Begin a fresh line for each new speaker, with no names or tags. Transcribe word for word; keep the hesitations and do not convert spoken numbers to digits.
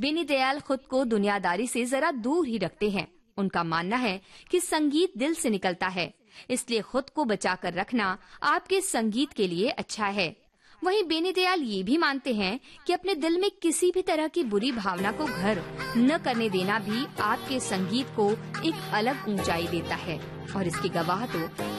बेनी दयाल खुद को दुनियादारी से जरा दूर ही रखते हैं। उनका मानना है कि संगीत दिल से निकलता है, इसलिए खुद को बचाकर रखना आपके संगीत के लिए अच्छा है। वहीं बेनी दयाल ये भी मानते हैं कि अपने दिल में किसी भी तरह की बुरी भावना को घर न करने देना भी आपके संगीत को एक अलग ऊंचाई देता है, और इसकी गवाह तो